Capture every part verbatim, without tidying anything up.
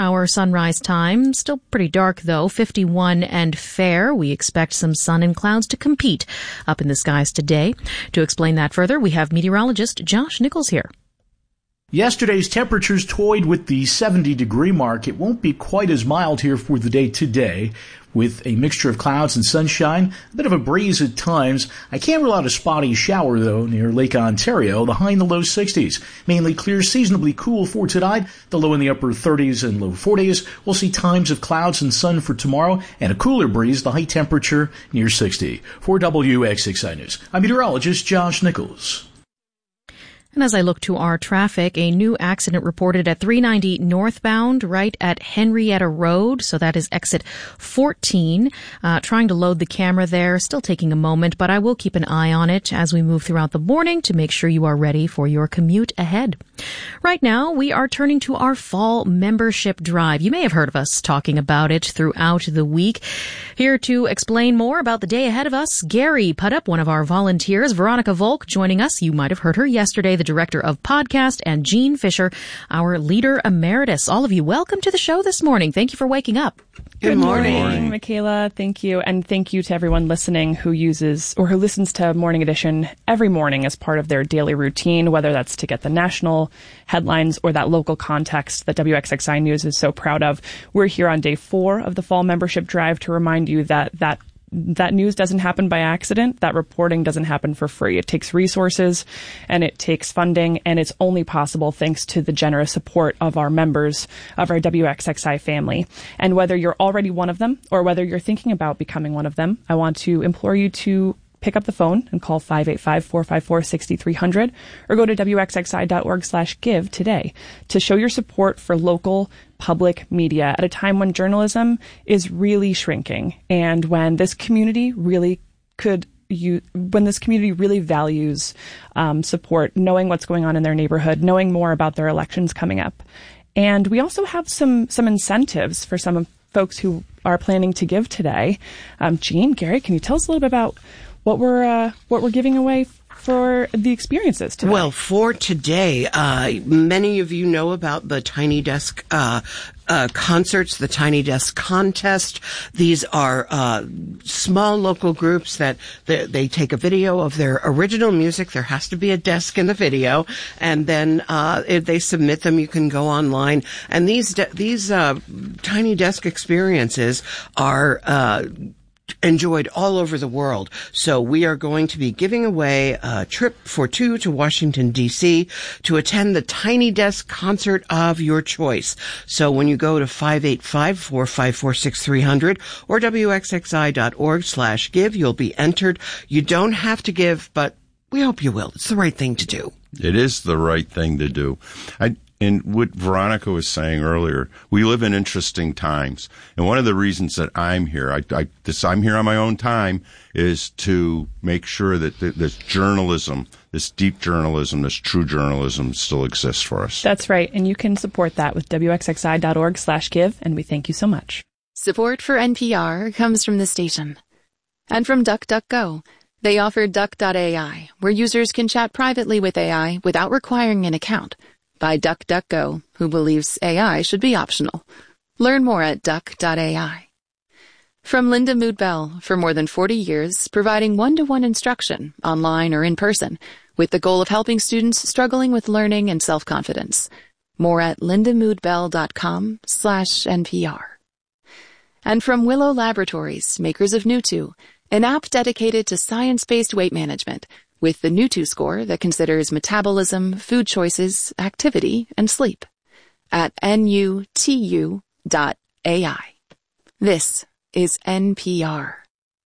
our sunrise time. Still pretty dark, though, fifty-one and fair. We expect some sun and clouds to compete up in the skies today. To explain that further, we have meteorologist Josh Nichols here. Yesterday's temperatures toyed with the seventy degree mark. It won't be quite as mild here for the day today, with a mixture of clouds and sunshine, a bit of a breeze at times. I can't rule out a spotty shower, though, near Lake Ontario, the high in the low sixties. Mainly clear, seasonably cool for tonight, the low in the upper thirties and low forties. We'll see times of clouds and sun for tomorrow, and a cooler breeze, the high temperature near sixty. For W X X I News, I'm meteorologist Josh Nichols. And as I look to our traffic, a new accident reported at three ninety northbound right at Henrietta Road. So that is exit fourteen. Uh, trying to load the camera there. Still taking a moment, but I will keep an eye on it as we move throughout the morning to make sure you are ready for your commute ahead. Right now, we are turning to our fall membership drive. You may have heard of us talking about it throughout the week. Here to explain more about the day ahead of us, Gary Puddup, one of our volunteers, Veronica Volk joining us. You might have heard her yesterday, the director of podcast, and Jean Fisher, our leader emeritus. All of you, welcome to the show this morning. Thank you for waking up. Good morning, Good morning, Michaela. Thank you. And thank you to everyone listening who uses or who listens to Morning Edition every morning as part of their daily routine, whether that's to get the national headlines or that local context that W X X I News is so proud of. We're here on day four of the fall membership drive to remind you that that that news doesn't happen by accident. That reporting doesn't happen for free. It takes resources and it takes funding, and it's only possible thanks to the generous support of our members of our W X X I family. And whether you're already one of them or whether you're thinking about becoming one of them, I want to implore you to pick up the phone and call five eight five, four five four, six three zero zero or go to W X X I dot org slash give today to show your support for local public media at a time when journalism is really shrinking and when this community really could you when this community really values um, support, knowing what's going on in their neighborhood, knowing more about their elections coming up. And we also have some some incentives for some of folks who are planning to give today. Um, Jean, Gary, can you tell us a little bit about what we're uh, what we're giving away for the experiences today? Well, for today, uh, many of you know about the Tiny Desk uh, uh, concerts, the Tiny Desk contest. These are uh, small local groups that they, they take a video of their original music. There has to be a desk in the video, and then uh, if they submit them, you can go online. And these de- these uh, Tiny Desk experiences are Uh, enjoyed all over the world. So we are going to be giving away a trip for two to Washington, D C to attend the Tiny Desk concert of your choice. So when you go to five eight five, four five four, six three zero zero or W X X I dot org slash give, you'll be entered. You don't have to give, but we hope you will. It's the right thing to do. It is the right thing to do. I And what Veronica was saying earlier, we live in interesting times. And one of the reasons that I'm here, I, I, this, I'm here on my own time, is to make sure that th- this journalism, this deep journalism, this true journalism still exists for us. That's right. And you can support that with W X X I dot org slash give. And we thank you so much. Support for N P R comes from the station and from DuckDuckGo. They offer Duck dot A I, where users can chat privately with A I without requiring an account. By DuckDuckGo, who believes A I should be optional. Learn more at Duck dot A I. From Linda Mood Bell, for more than forty years, providing one-to-one instruction, online or in person, with the goal of helping students struggling with learning and self-confidence. More at lindamoodbell dot com slash N P R. And from Willow Laboratories, makers of Nutu, an app dedicated to science-based weight management, with the Nutu score that considers metabolism, food choices, activity, and sleep. At N U T U dot A I. This is N P R.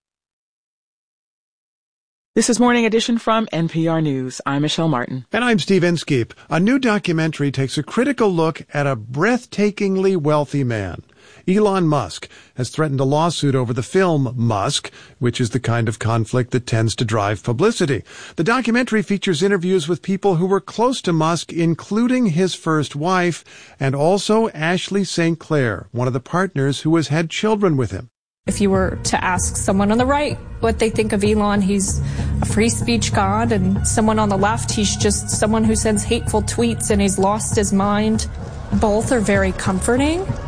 This is Morning Edition from N P R News. I'm Michelle Martin. And I'm Steve Inskeep. A new documentary takes a critical look at a breathtakingly wealthy man. Elon Musk has threatened a lawsuit over the film Musk, which is the kind of conflict that tends to drive publicity. The documentary features interviews with people who were close to Musk, including his first wife, and also Ashley Saint Clair, one of the partners who has had children with him. If you were to ask someone on the right what they think of Elon, he's a free speech god, and someone on the left, he's just someone who sends hateful tweets and he's lost his mind. Both are very comforting.